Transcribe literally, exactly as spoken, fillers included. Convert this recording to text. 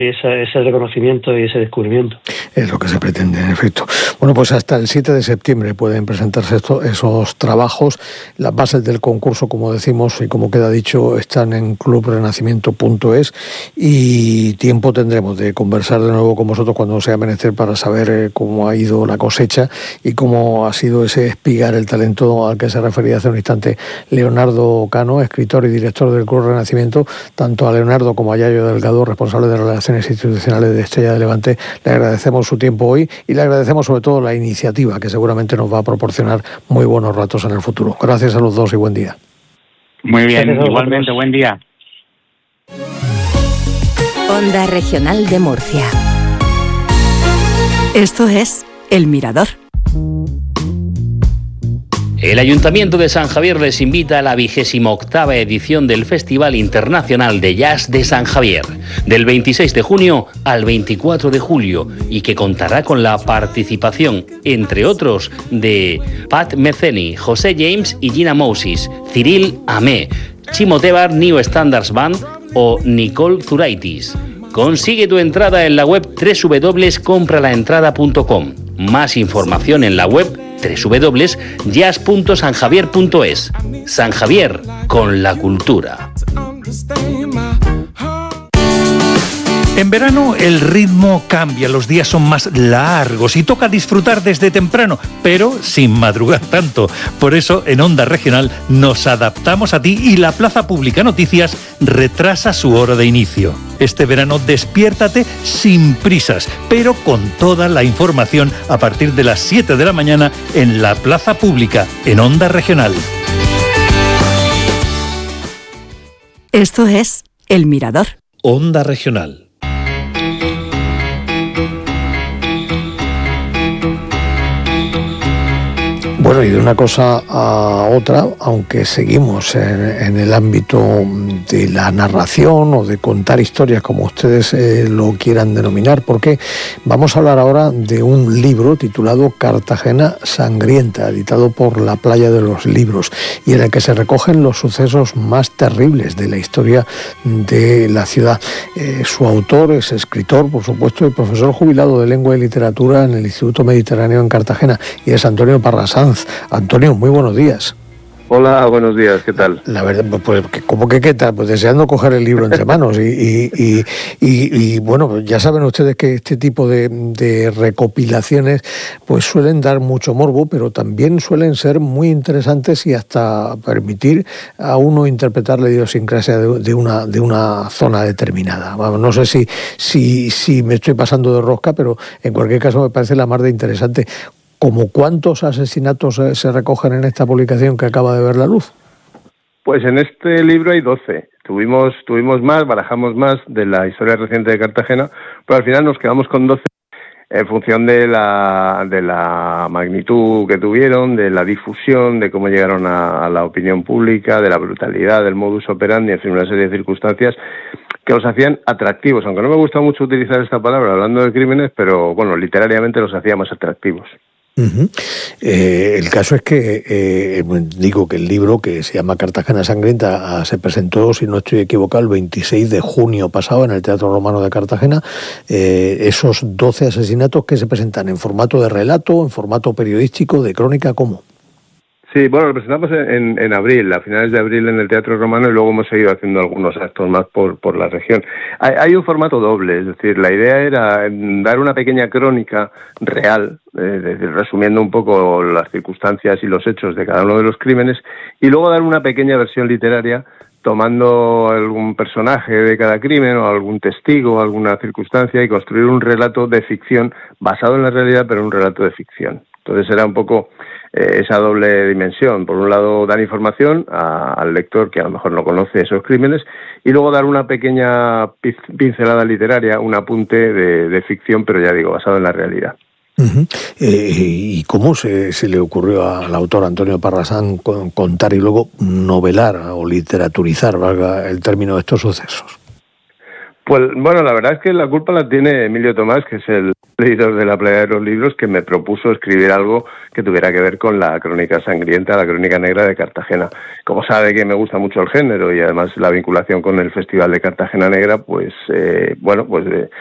ese, ese reconocimiento y ese descubrimiento. Es lo que se pretende, en efecto. Bueno, pues hasta el siete de septiembre pueden presentarse esto, esos trabajos. Las bases del concurso, como decimos y como queda dicho, están en club renacimiento punto es, y tiempo tendremos de conversar de nuevo con vosotros cuando sea menester para saber eh, cómo ha ido la cosecha y cómo ha sido ese espigar el talento al que se refería hace un instante Leonardo Cano, escritor y director del Club Renacimiento. Tanto a Leonardo como a Yayo Delgado, responsable de relaciones institucionales de Estrella de Levante, le agradecemos su tiempo hoy y le agradecemos sobre todo la iniciativa que seguramente nos va a proporcionar muy buenos ratos en el futuro. Gracias a los dos y buen día. Muy bien, igualmente, buen día. Onda Regional de Murcia. Esto es El Mirador. El Ayuntamiento de San Javier les invita a la vigésima octava edición del Festival Internacional de Jazz de San Javier, del veintiséis de junio al veinticuatro de julio, y que contará con la participación, entre otros, de Pat Metheny, José James y Gina Moses, Cyril Amé, Chimo Tebar New Standards Band o Nicole Zuraitis. Consigue tu entrada en la web doble u doble u doble u punto compra la entrada punto com. Más información en la web doble u doble u doble u punto jazz punto san javier punto es. San Javier, con la cultura. En verano el ritmo cambia, los días son más largos y toca disfrutar desde temprano, pero sin madrugar tanto. Por eso en Onda Regional nos adaptamos a ti y la Plaza Pública Noticias retrasa su hora de inicio. Este verano despiértate sin prisas, pero con toda la información a partir de las siete de la mañana en la Plaza Pública, en Onda Regional. Esto es El Mirador. Onda Regional. Bueno, y de una cosa a otra, aunque seguimos en, en el ámbito de la narración o de contar historias, como ustedes eh, lo quieran denominar, porque vamos a hablar ahora de un libro titulado Cartagena Sangrienta, editado por La Playa de los Libros, y en el que se recogen los sucesos más terribles de la historia de la ciudad. Eh, su autor es escritor, por supuesto, y profesor jubilado de Lengua y Literatura en el Instituto Mediterráneo en Cartagena, y es Antonio Parra Sanz. Antonio, muy buenos días. Hola, buenos días, ¿qué tal? La verdad, pues, ¿cómo que qué tal? Pues deseando coger el libro entre manos y, y, y, y, y bueno, ya saben ustedes que este tipo de, de recopilaciones pues suelen dar mucho morbo, pero también suelen ser muy interesantes y hasta permitir a uno interpretar la idiosincrasia de, de una de una zona determinada. Vamos, no sé si, si, si me estoy pasando de rosca, pero en cualquier caso me parece la más de interesante. ¿Cómo cuántos asesinatos se recogen en esta publicación que acaba de ver la luz? Pues en este libro hay doce. Tuvimos, tuvimos más, barajamos más de la historia reciente de Cartagena, pero al final nos quedamos con doce en función de la, de la magnitud que tuvieron, de la difusión, de cómo llegaron a, a la opinión pública, de la brutalidad, del modus operandi, en fin, una serie de circunstancias que los hacían atractivos, aunque no me gusta mucho utilizar esta palabra hablando de crímenes, pero bueno, literariamente los hacía más atractivos. Uh-huh. Eh, el caso es que eh, digo que el libro, que se llama Cartagena Sangrienta, se presentó, si no estoy equivocado, el veintiséis de junio pasado en el Teatro Romano de Cartagena. Eh, esos doce asesinatos que se presentan en formato de relato, en formato periodístico, de crónica, ¿cómo? Sí, bueno, lo presentamos en, en abril, a finales de abril en el Teatro Romano, y luego hemos seguido haciendo algunos actos más por, por la región. Hay, hay un formato doble, es decir, la idea era dar una pequeña crónica real, eh, decir, resumiendo un poco las circunstancias y los hechos de cada uno de los crímenes, y luego dar una pequeña versión literaria tomando algún personaje de cada crimen o algún testigo, alguna circunstancia, y construir un relato de ficción basado en la realidad, pero un relato de ficción. Entonces era un poco eh, esa doble dimensión. Por un lado, dar información a, al lector que a lo mejor no conoce esos crímenes, y luego dar una pequeña pincelada literaria, un apunte de, de ficción, pero ya digo, basado en la realidad. Uh-huh. Eh, ¿Y cómo se, se le ocurrió al autor Antonio Parra Sanz contar y luego novelar o literaturizar, valga el término, de estos sucesos? Pues bueno, la verdad es que la culpa la tiene Emilio Tomás, que es el editor de La Playa de los Libros, que me propuso escribir algo que tuviera que ver con la crónica sangrienta, la crónica negra de Cartagena. Como sabe que me gusta mucho el género y además la vinculación con el Festival de Cartagena Negra, pues eh, bueno, pues eh,